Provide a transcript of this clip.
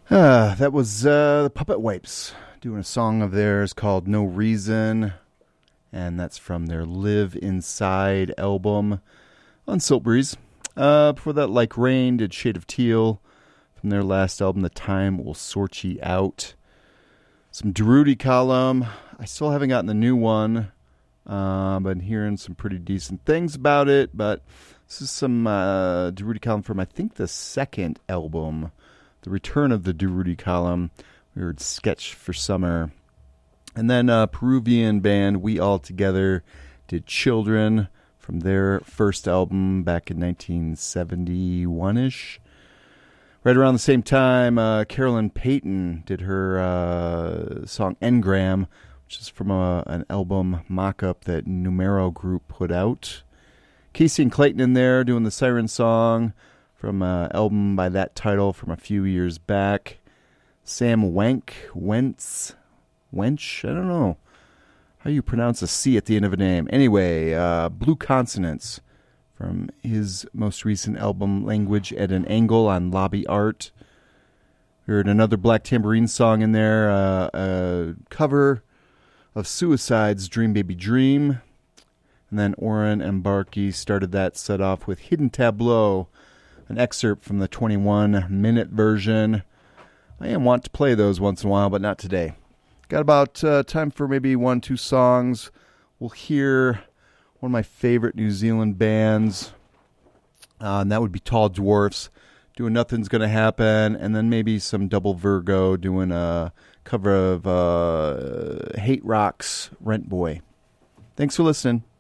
That was the Puppet Wipes doing a song of theirs called No Reason, and that's from their Live Inside album on Siltbreeze. Before that, Like Rain did Shade of Teal from their last album, The Time Will Sort Ye Out. Some Durruti Column. I still haven't gotten the new one. Been hearing some pretty decent things about it, but this is some Durruti Column from, I think, the second album, The Return of the Durruti Column. We heard Sketch for Summer. And then Peruvian band We All Together did Children from their first album back in 1971-ish. Right around the same time, Carolyn Payton did her song Engram, which is from an album mock-up that Numero Group put out. Casey and Clayton in there doing the Siren song from an album by that title from a few years back. Sam Wench, I don't know how you pronounce a C at the end of a name. Anyway, Blue Consonants from his most recent album, Language at an Angle on Lobby Art. We heard another Black Tambourine song in there, a cover of Suicide's Dream Baby Dream. And then Oren and Barkey started that set off with Hidden Tableau, an excerpt from the 21-minute version. I want to play those once in a while, but not today. Got about time for maybe 1-2 songs. We'll hear one of my favorite New Zealand bands, and that would be Tall Dwarfs, doing Nothing's Gonna Happen, and then maybe some Double Virgo doing a cover of Hate Rock's Rent Boy. Thanks for listening.